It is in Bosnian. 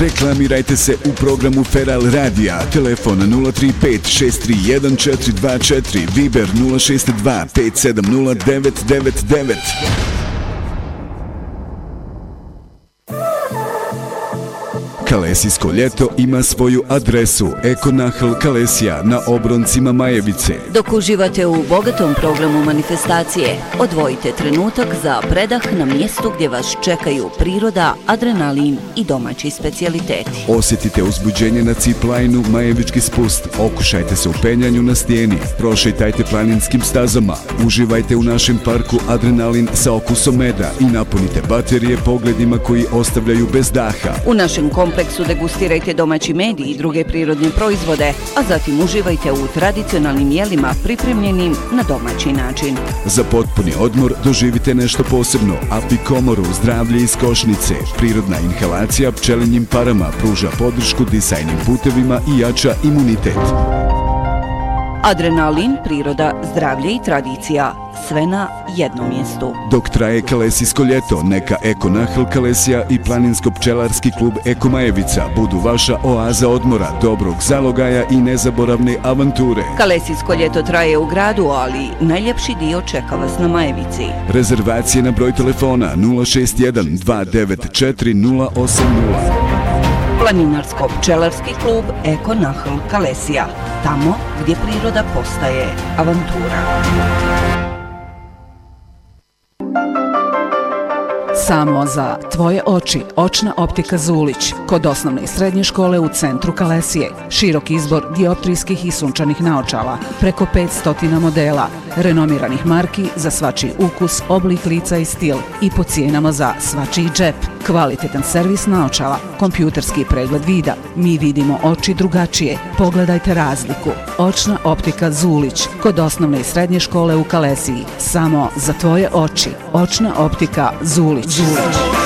Reklamirajte se u programu Feral Radija. Telefon 035 631 424, Viber 062 570 999. Kalesijsko ljeto ima svoju adresu Ekonahl Kalesija na obroncima Majevice. Dok uživate u bogatom programu manifestacije, odvojite trenutak za predah na mjestu gdje vas čekaju priroda, adrenalin i domaći specijaliteti. Osjetite uzbuđenje na ziplajnu, Majevički spust, okušajte se u penjanju na stijeni, prošetajte planinskim stazama, uživajte u našem parku adrenalin sa okusom meda i napunite baterije pogledima koji ostavljaju bez daha. U našem kompleksu degustirajte domaći med i druge prirodne proizvode, a zatim uživajte u tradicionalnim jelima pripremljenim na domaći način. Za potpuni odmor doživite nešto posebno. Apikomoru, zdravlje iz košnice. Prirodna inhalacija pčelinjim parama pruža podršku disajnim putevima i jača imunitet. Adrenalin, priroda, zdravlje i tradicija. Sve na jednom mjestu. Dok traje Kalesijsko ljeto, neka Ekonahl Kalesija i planinsko-pčelarski klub Eko Majevica budu vaša oaza odmora, dobrog zalogaja i nezaboravne avanture. Kalesijsko ljeto traje u gradu, ali najljepši dio čeka vas na Majevici. Rezervacije na broj telefona 061 294 080. Planinarsko-pčelarski klub Ekonahl Kalesija. Tamo gdje priroda postaje avantura. Samo za tvoje oči, očna optika Zulić, kod osnovne i srednje škole u centru Kalesije. Širok izbor dioptrijskih i sunčanih naočala, preko 500 modela, renomiranih marki za svačiji ukus, oblik lica i stil i po cijenama za svačiji džep. Kvalitetan servis naočala, kompjuterski pregled vida. Mi vidimo oči drugačije. Pogledajte razliku. Očna optika Zulić, kod osnovne i srednje škole u Kalesiji. Samo za tvoje oči. Očna optika Zulić.